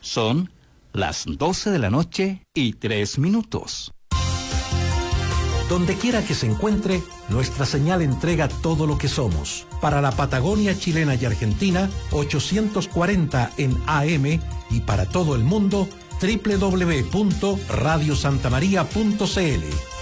Son las 12:03 PM. Donde quiera que se encuentre, nuestra señal entrega todo lo que somos. Para la Patagonia chilena y argentina, 840 en AM, y para todo el mundo, www.radiosantamaria.cl.